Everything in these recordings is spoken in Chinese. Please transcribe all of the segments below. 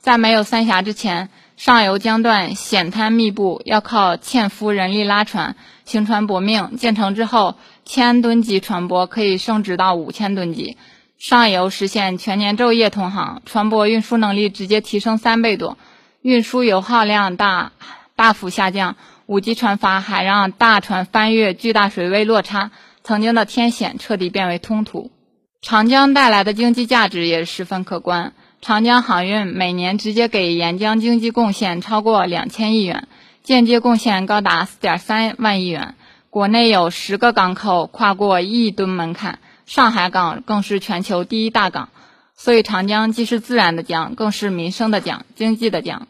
在没有三峡之前，上游江段险滩密布，要靠纤夫人力拉船，行船搏命。建成之后，1000吨级船舶可以升值到5000吨级，上游实现全年昼夜通航，船舶运输能力直接提升3倍多，运输油耗量大幅下降。5级船阀还让大船翻越巨大水位落差，曾经的天险彻底变为通途。长江带来的经济价值也十分可观。长江航运每年直接给沿江经济贡献超过2000亿元，间接贡献高达4.3万亿元。国内有10个港口跨过1亿吨门槛，上海港更是全球第1大港。所以长江既是自然的江，更是民生的江，经济的江。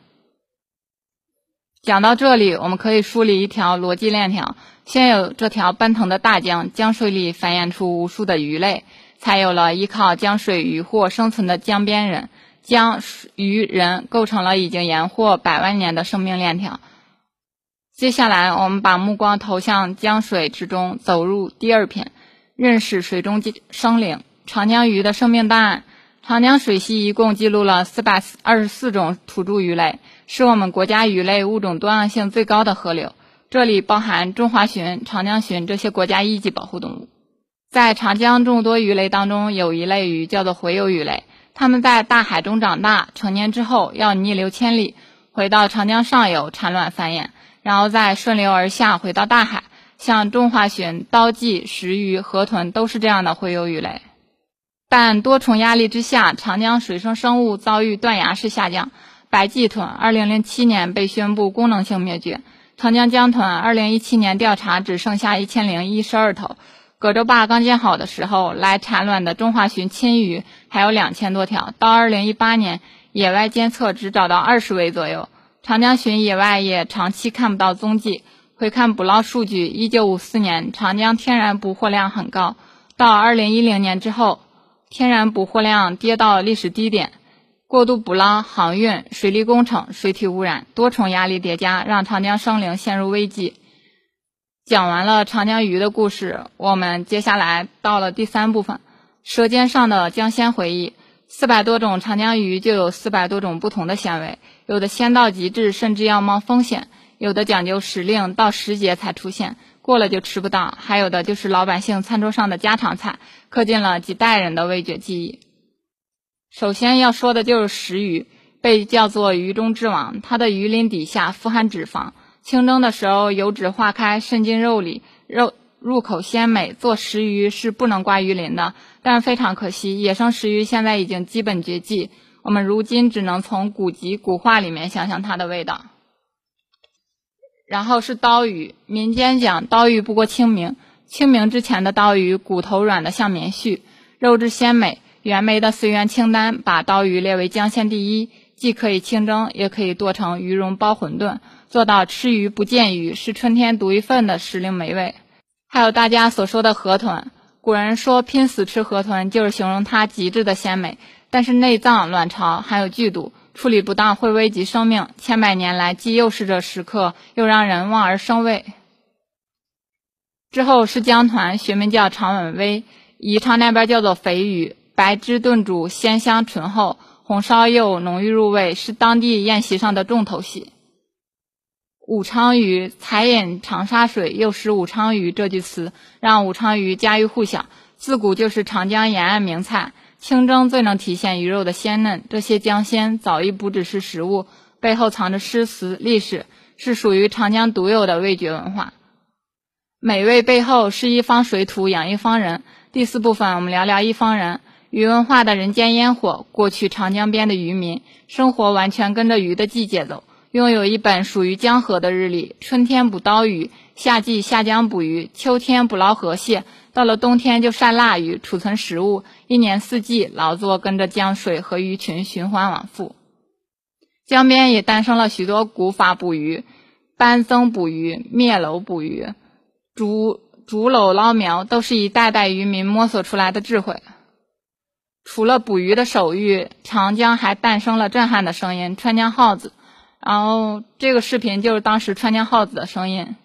讲到这里，我们可以梳理一条逻辑链条，先有这条奔腾的大江，江水里繁衍出无数的鱼类，才有了依靠江水渔获生存的江边人。江、鱼、人构成了已经延续百万年的生命链条。接下来我们把目光投向江水之中，走入第2篇，认识水中生灵，长江鱼的生命档案。长江水系一共记录了424种土著鱼类，是我们国家鱼类物种多样性最高的河流，这里包含中华鲟、长江鲟这些国家一级保护动物。在长江众多鱼类当中，有一类鱼叫做洄游鱼类，它们在大海中长大，成年之后要逆流千里，回到长江上游产卵繁衍，然后再顺流而下回到大海。像中华鲟、刀鲫、石鱼、河豚都是这样的洄游鱼类。但多重压力之下，长江水生生物遭遇断崖式下降。白鳍豚2007年被宣布功能性灭绝，长江江豚2017年调查只剩下1012头。葛洲坝刚建好的时候，来产卵的中华鲟亲鱼还有2000多条，到2018年野外监测只找到20尾左右。长江鲟野外也长期看不到踪迹。回看捕捞数据，1954年长江天然捕获量很高，到2010年之后，天然捕获量跌到历史低点。过度捕捞、航运、水利工程、水体污染，多重压力叠加，让长江生灵陷入危机。讲完了长江鱼的故事，我们接下来到了第3部分，舌尖上的江鲜回忆。400多种长江鱼就有400多种不同的鲜味，有的鲜到极致，甚至要冒风险，有的讲究时令，到时节才出现，过了就吃不到，还有的就是老百姓餐桌上的家常菜，刻进了几代人的味觉记忆。首先要说的就是石鱼，被叫做鱼中之王，它的鱼鳞底下富含脂肪，清蒸的时候油脂化开渗进肉里，入口鲜美。做石鱼是不能刮鱼鳞的，但是非常可惜，野生石鱼现在已经基本绝迹，我们如今只能从古籍古画里面想象它的味道。然后是刀鱼，民间讲刀鱼不过清明，清明之前的刀鱼骨头软得像棉絮，肉质鲜美。袁枚的随园清单把刀鱼列为江鲜第一，既可以清蒸，也可以剁成鱼蓉包馄饨，做到吃鱼不见鱼，是春天独一份的时令美味。还有大家所说的河豚，古人说拼死吃河豚就是形容它极致的鲜美，但是内脏卵巢含有剧毒，处理不当会危及生命，千百年来既诱食者食客，又让人望而生畏。之后是江团，学名叫长吻威，宜昌那边叫做肥鱼，白汁炖煮，鲜香醇厚，红烧柚浓郁入味，是当地宴席上的重头戏。武昌鱼，才饮长沙水，又食武昌鱼这句词，让武昌鱼家喻户晓，自古就是长江沿岸名菜。清蒸最能体现鱼肉的鲜嫩，这些江鲜早已不只是食物，背后藏着诗词历史，是属于长江独有的味觉文化。美味背后是一方水土养一方人。第4部分我们聊聊一方人。鱼文化的人间烟火，过去长江边的渔民生活完全跟着鱼的季节走，拥有一本属于江河的日历，春天捕刀鱼，夏季下江捕鱼，秋天捕捞河蟹，到了冬天就晒腊鱼储存食物，一年4季劳作跟着江水和鱼群循环往复。江边也诞生了许多古法捕鱼，班僧捕鱼、篾篓捕鱼、竹篓捞苗，都是一代代渔民摸索出来的智慧。除了捕鱼的手艺，长江还诞生了震撼的声音——川江号子。然后这个视频就是当时川江号子的声音。